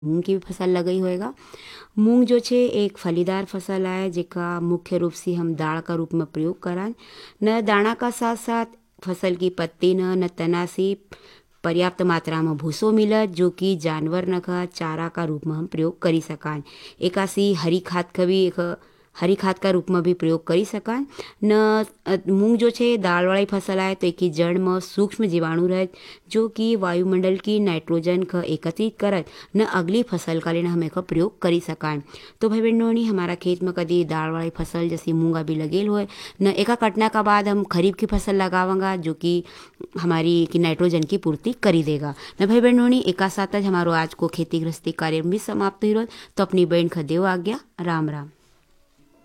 मूंग की भी फसल लगई होएगा। मूंग जो छे एक फलीदार फसल आए जेका मुख्य रूप से हम दाल का रूप में प्रयोग करां। न दाना का साथ साथ फसल की पत्ती न तना से पर्याप्त मात्रा में भूसो मिलत जो कि जानवर न का चारा का रूप में हम प्रयोग करी सकान। एकासी हरी खाद का भी एक हरी खाद का रूप में भी प्रयोग करी सकान। न मूंग जो छे दाल वाली फसल आए तो एक जड़ में सूक्ष्म जीवाणु रहे जो कि वायुमंडल की नाइट्रोजन का एकत्रित करत न अगली फसल का लिए हम एक प्रयोग करी सकान। तो भाई बहनों हमारा खेत में कभी दाल वाली फसल जैसे मूंगा भी लगेल हो न एका कटना का बाद हम खरीफ की फसल लगावांगा जो कि हमारी की नाइट्रोजन की पूर्ति करी देगा। न भाई बहनों एक साथ हमारो आज को खेती गृहस्थी कार्य भी समाप्त हो। तो अपनी बहन का देव आज्ञा। राम राम।